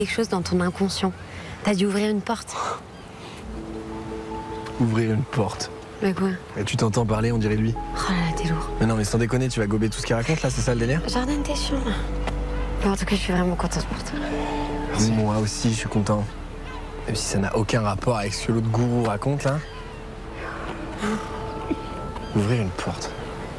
quelque chose dans ton inconscient. T'as dû ouvrir une porte. Ouvrir une porte. Mais quoi? Et tu t'entends parler, on dirait lui. Oh là là, t'es lourd. Mais non, mais sans déconner, tu vas gober tout ce qu'il raconte là, c'est ça le délire? Jordan, t'es chiant. Bon, en tout cas, je suis vraiment contente pour toi. Moi aussi, je suis content. Même si ça n'a aucun rapport avec ce que l'autre gourou raconte là. Ouvrir une porte.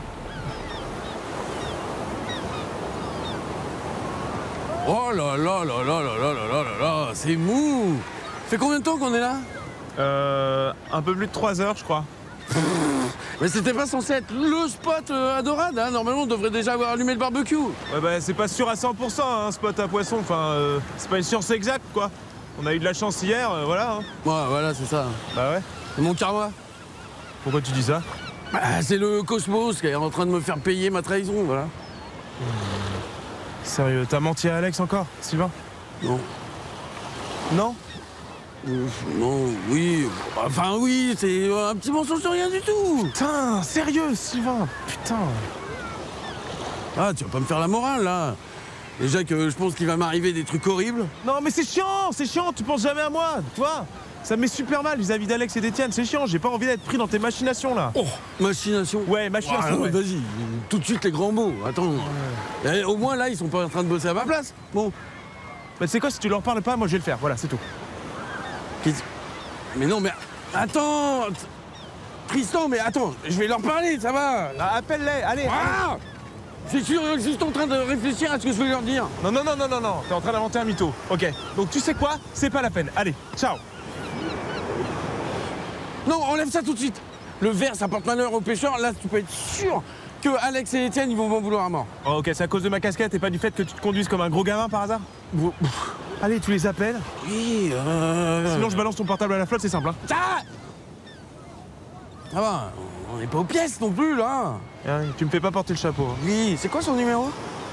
Oh là là là là là là là là là, c'est mou. Fait combien de temps qu'on est là? Un peu plus de 3 heures, je crois. Mais c'était pas censé être le spot à Dorade, hein. Normalement on devrait déjà avoir allumé le barbecue. Ouais, bah, c'est pas sûr à 100%, hein, spot à poisson. Enfin, c'est pas une science exacte, quoi. On a eu de la chance hier, voilà. Hein. Ouais, voilà, c'est ça. Bah ouais. C'est mon karma. Pourquoi tu dis ça? Bah, c'est le cosmos qui est en train de me faire payer ma trahison, voilà. Sérieux, t'as menti à Alex encore, Sylvain? Non. Non? Non, oui. Enfin, oui, c'est un petit mensonge sur rien du tout. Putain, sérieux, Sylvain? Putain. Ah, tu vas pas me faire la morale, là. Déjà que je pense qu'il va m'arriver des trucs horribles. Non, mais c'est chiant, tu penses jamais à moi, tu vois? Ça me met super mal vis-à-vis d'Alex et d'Étienne, c'est chiant, j'ai pas envie d'être pris dans tes machinations, là. Oh, machination. Ouais, machination, ouais. Vas-y, tout de suite les grands mots. Attends. Eh, au moins, là, ils sont pas en train de bosser à ma place. Bon. Bah, c'est quoi, si tu leur parles pas, moi je vais le faire, voilà, c'est tout. Mais non, mais attends. Tristan, mais attends, je vais leur parler, ça va. Ah, appelle-les, allez. Ah, c'est sûr, juste en train de réfléchir à ce que je vais leur dire. Non, t'es en train d'inventer un mytho. Ok, donc tu sais quoi? C'est pas la peine. Allez, ciao. Non, enlève ça tout de suite. Le verre, ça porte malheur aux pêcheurs. Là, tu peux être sûr que Alex et Étienne, ils vont m'en vouloir à mort. Oh, ok, c'est à cause de ma casquette et pas du fait que tu te conduises comme un gros gamin par hasard? Allez, tu les appelles. Oui, Sinon, je balance ton portable à la flotte, c'est simple. Hein. Ça va, on n'est pas aux pièces non plus, là. Hein, tu me fais pas porter le chapeau. Hein. Oui, c'est quoi son numéro?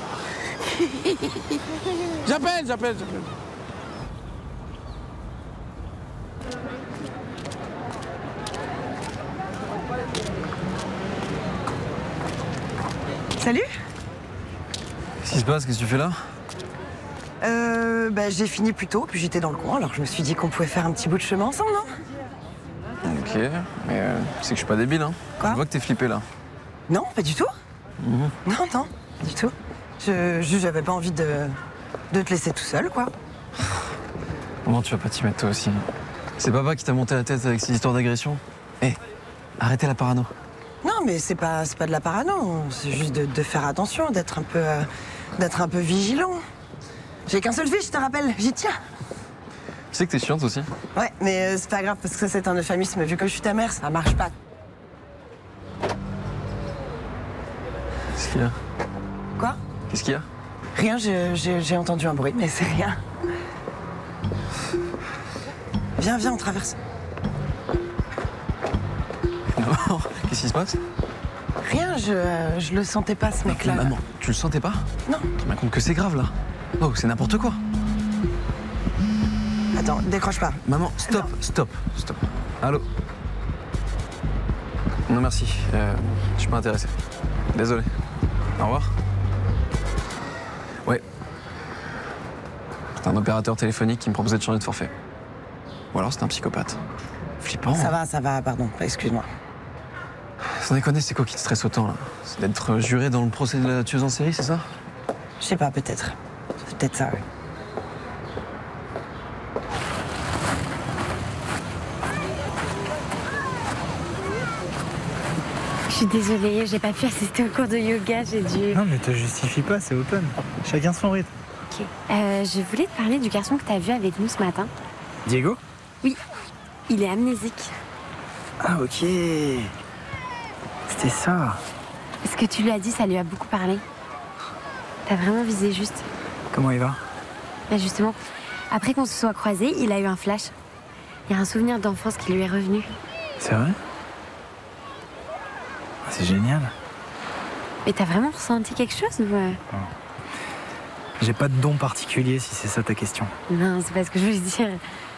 J'appelle. Salut. Qu'est-ce qui se passe? Qu'est-ce que tu fais là? J'ai fini plus tôt, puis j'étais dans le coin, alors je me suis dit qu'on pouvait faire un petit bout de chemin ensemble, non? Ok, mais c'est que je suis pas débile, hein. Quoi? Je vois que t'es flippé là. Non, pas du tout. Non, pas du tout. J'avais pas envie de te laisser tout seul, quoi. Comment tu vas pas t'y mettre toi aussi? C'est papa qui t'a monté la tête avec ces histoires d'agression? Hé, arrêtez la parano. Non, mais c'est pas de la parano, c'est juste de faire attention, d'être un peu vigilant. J'ai qu'un seul fils, je te rappelle, j'y tiens. Tu sais que t'es chiante aussi? Ouais, mais c'est pas grave, parce que ça c'est un euphémisme, vu que je suis ta mère, ça marche pas. Qu'est-ce qu'il y a? Quoi? Qu'est-ce qu'il y a? Rien, j'ai entendu un bruit, mais c'est rien. Viens, on traverse. Non, qu'est-ce qui se passe? Rien, je le sentais pas, ce mec-là. Maman, tu le sentais pas? Non. Tu me racontes que c'est grave là. Oh, c'est n'importe quoi. Attends, décroche pas. Maman, stop. Allô? Non merci, je suis pas intéressé. Désolé. Au revoir. Ouais. C'est un opérateur téléphonique qui me proposait de changer de forfait. Ou alors c'est un psychopathe. Flippant. Ça va, pardon, excuse-moi. Sans déconner, c'est quoi qui te stresse autant là? C'est d'être juré dans le procès de la tueuse en série, c'est ça? Je sais pas, peut-être. C'est peut-être ça, oui. Je suis désolée, j'ai pas pu assister au cours de yoga, j'ai dû... Non, mais te justifie pas, c'est open. Chacun son rythme. Ok. Je voulais te parler du garçon que t'as vu avec nous ce matin. Diego? Oui, il est amnésique. Ah, ok. C'était ça. Ce que tu lui as dit, ça lui a beaucoup parlé. T'as vraiment visé juste. Comment il va? Bah justement, après qu'on se soit croisés, il a eu un flash. Il y a un souvenir d'enfance qui lui est revenu. C'est vrai? Ah, c'est génial. Mais t'as vraiment ressenti quelque chose ou... J'ai pas de don particulier si c'est ça ta question. Non, c'est pas ce que je veux dire.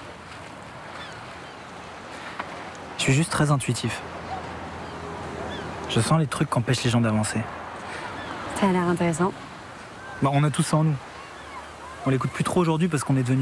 Je suis juste très intuitif. Je sens les trucs qui empêchent les gens d'avancer. Ça a l'air intéressant. Bah, on a tout ça en nous. On l'écoute plus trop aujourd'hui parce qu'on est devenu